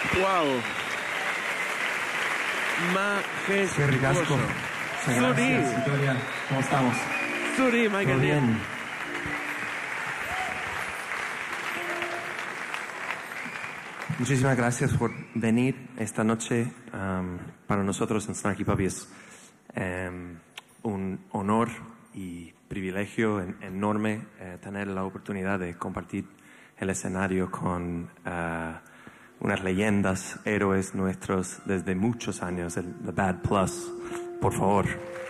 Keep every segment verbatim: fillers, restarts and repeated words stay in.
Wow. Majestuoso. Qué ricasco. Suri. Victoria, ¿cómo estamos? Suri, Michael. ¿Todo bien? Muchísimas gracias por venir esta noche. Um, para nosotros en Snarky Puppy es um, un honor y privilegio en, enorme uh, tener la oportunidad de compartir el escenario con uh, unas leyendas, héroes nuestros desde muchos años, el The Bad Plus. Por favor.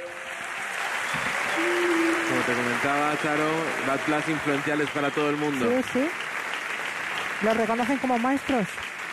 Como te comentaba, Charo, Bad Plus influenciales para todo el mundo. Sí, sí. Los reconocen como maestros.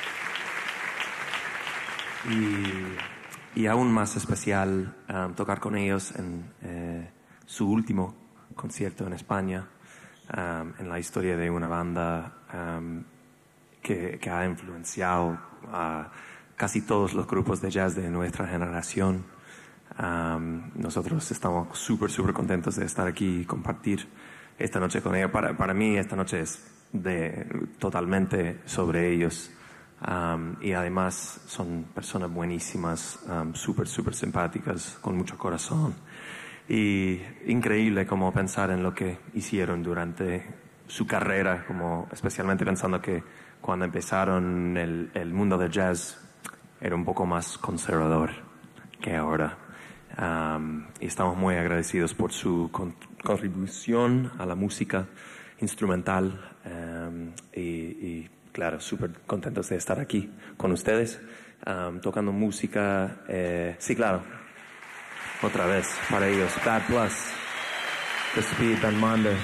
Y, y aún más especial um, tocar con ellos en eh, su último concierto en España, um, en la historia de una banda um, que, que ha influenciado a casi todos los grupos de jazz de nuestra generación. Um, nosotros estamos súper, súper contentos de estar aquí y compartir esta noche con ellos. Para, para mí esta noche es de, totalmente sobre ellos. Um, y además son personas buenísimas, um, súper, súper simpáticas, con mucho corazón. Y increíble como pensar en lo que hicieron durante su carrera, como especialmente pensando que cuando empezaron el, el mundo del jazz era un poco más conservador que ahora. Um, y estamos muy agradecidos por su con, contribución a la música instrumental um, y, y claro, súper contentos de estar aquí con ustedes, um, tocando música. Eh, sí, claro, otra vez para ellos. Bad Plus, The Speed, Dan Mander.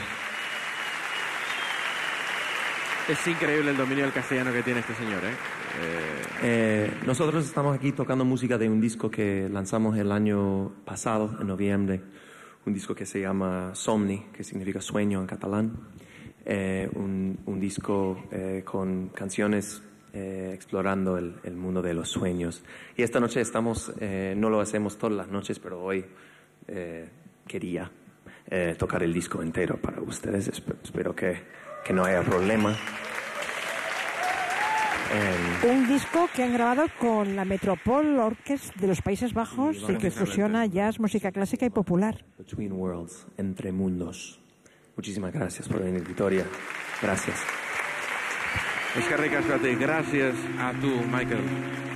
Es increíble el dominio del castellano que tiene este señor, ¿eh? Eh... Eh, nosotros estamos aquí tocando música de un disco que lanzamos el año pasado, en noviembre. Un disco que se llama Somni, que significa sueño en catalán. Eh, un, un disco eh, con canciones eh, explorando el, el mundo de los sueños. Y esta noche estamos, eh, no lo hacemos todas las noches, pero hoy eh, quería eh, tocar el disco entero para ustedes. Espero, espero que, que no haya problema. Eh, un disco que han grabado con la Metropole Orchestra de los Países Bajos y, y que fusiona jazz, música clásica y popular. Between Worlds, Entre Mundos. Muchísimas gracias por venir, Victoria. Gracias. Es que ricas a ti. Gracias a tú, Michael.